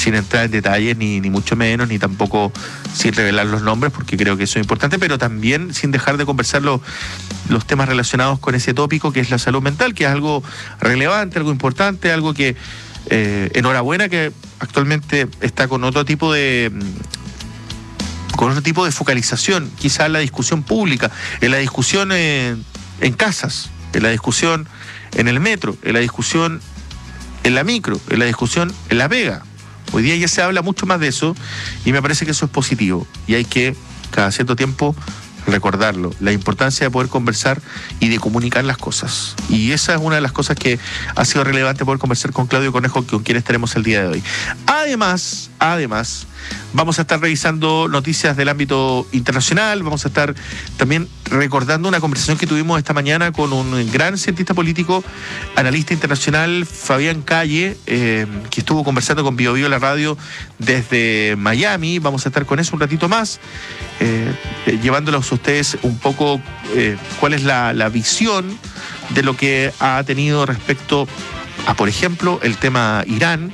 sin entrar en detalles, ni mucho menos, ni tampoco sin revelar los nombres, porque creo que eso es importante, pero también sin dejar de conversar los temas relacionados con ese tópico que es la salud mental, que es algo relevante, algo importante, algo que enhorabuena que actualmente está con otro tipo de focalización, quizás en la discusión pública, en la discusión en casas, en la discusión en el metro, en la discusión en la micro, en la discusión en la pega. Hoy día ya se habla mucho más de eso y me parece que eso es positivo y hay que cada cierto tiempo recordarlo, la importancia de poder conversar y de comunicar las cosas. Y esa es una de las cosas que ha sido relevante poder conversar con Claudio Cornejo, con quien estaremos el día de hoy. Además, vamos a estar revisando noticias del ámbito internacional, vamos a estar también recordando una conversación que tuvimos esta mañana con un gran cientista político, analista internacional, Fabián Calle, que estuvo conversando con Bio Bio la radio desde Miami. Vamos a estar con eso un ratito más, llevándolos a ustedes un poco cuál es la visión de lo que ha tenido respecto a, por ejemplo, el tema Irán,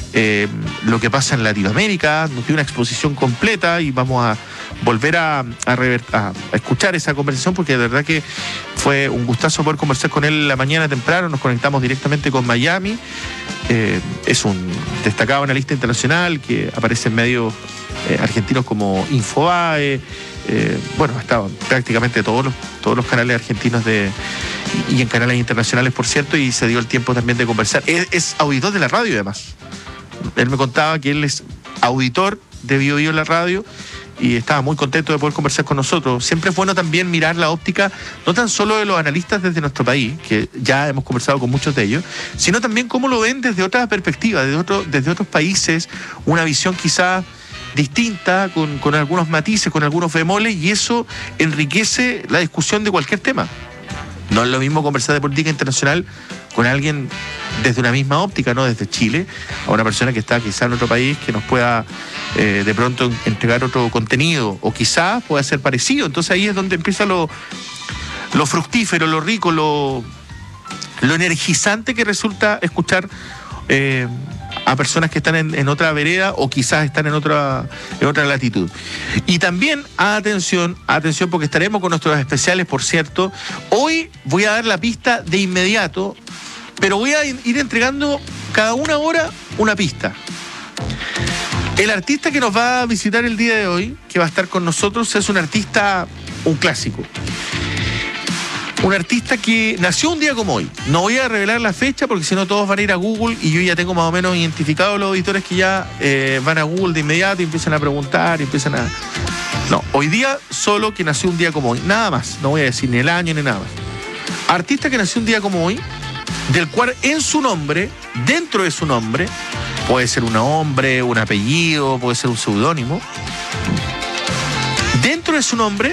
lo que pasa en Latinoamérica. Nos dio una exposición completa y vamos a volver a escuchar esa conversación, porque de verdad que fue un gustazo poder conversar con él la mañana temprano. Nos conectamos directamente con Miami. Es un destacado analista internacional que aparece en medios argentinos como Infobae. Bueno, ha estado prácticamente todos los canales argentinos y en canales internacionales, por cierto, y se dio el tiempo también de conversar. Es auditor de la radio, además. Él me contaba que él es auditor de Bio Bio la radio y estaba muy contento de poder conversar con nosotros. Siempre es bueno también mirar la óptica, no tan solo de los analistas desde nuestro país, que ya hemos conversado con muchos de ellos, sino también cómo lo ven desde otra perspectiva, desde otros países, una visión quizás distinta, con algunos matices, con algunos bemoles, y eso enriquece la discusión de cualquier tema. No es lo mismo conversar de política internacional con alguien desde una misma óptica, no desde Chile, a una persona que está quizá en otro país que nos pueda de pronto entregar otro contenido, o quizás pueda ser parecido. Entonces ahí es donde empieza lo fructífero, lo rico, lo energizante que resulta escuchar a personas que están en otra vereda o quizás están en otra latitud. Y también, atención, porque estaremos con nuestros especiales, por cierto. Hoy voy a dar la pista de inmediato, pero voy a ir entregando cada una hora una pista. El artista que nos va a visitar el día de hoy, que va a estar con nosotros, es un artista, un clásico. Un artista que nació un día como hoy. No voy a revelar la fecha porque si no todos van a ir a Google y yo ya tengo más o menos identificados los auditores que ya van a Google de inmediato y empiezan a preguntar, No, hoy día solo que nació un día como hoy. Nada más, no voy a decir ni el año ni nada más. Artista que nació un día como hoy, del cual en su nombre, dentro de su nombre, puede ser un nombre, un apellido, puede ser un seudónimo. Dentro de su nombre,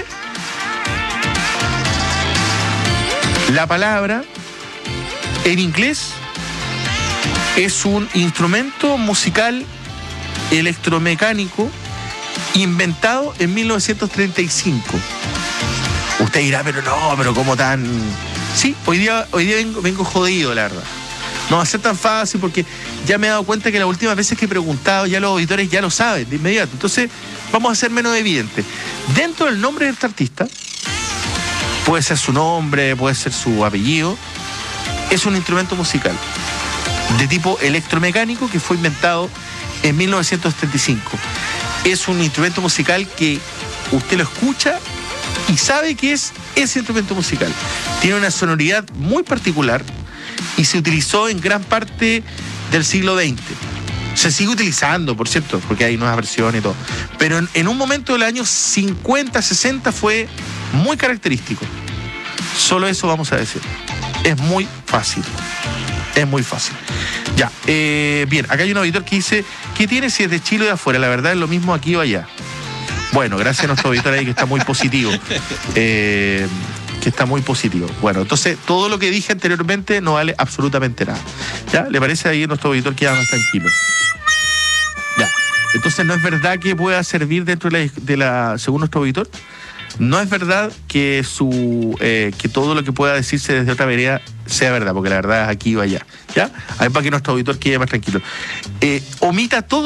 la palabra en inglés es un instrumento musical electromecánico inventado en 1935. Usted dirá, pero ¿cómo tan...? Sí, hoy día vengo jodido, la verdad. No va a ser tan fácil porque ya me he dado cuenta que las últimas veces que he preguntado ya los auditores ya lo saben de inmediato. Entonces vamos a ser menos evidentes. Dentro del nombre de este artista, puede ser su nombre, puede ser su apellido, es un instrumento musical de tipo electromecánico que fue inventado en 1935. Es un instrumento musical que usted lo escucha y sabe que es ese instrumento musical. Tiene una sonoridad muy particular y se utilizó en gran parte del siglo XX. Se sigue utilizando, por cierto, porque hay nuevas versiones y todo. Pero en un momento del año 50, 60 fue muy característico. Solo eso vamos a decir. Es muy fácil. Es muy fácil. Ya, bien, acá hay un auditor que dice, ¿qué tiene si es de Chile o de afuera? La verdad es lo mismo aquí o allá. Bueno, gracias a nuestro auditor ahí que está muy positivo. Bueno, entonces todo lo que dije anteriormente no vale absolutamente nada. ¿Ya? ¿Le parece ahí a nuestro auditor que ya más tranquilo? Ya. Entonces, ¿no es verdad que pueda servir dentro de la según nuestro auditor? No es verdad que que todo lo que pueda decirse desde otra vereda sea verdad, porque la verdad es aquí o allá. ¿Ya? Ahí para que nuestro auditor quede más tranquilo. Omita todo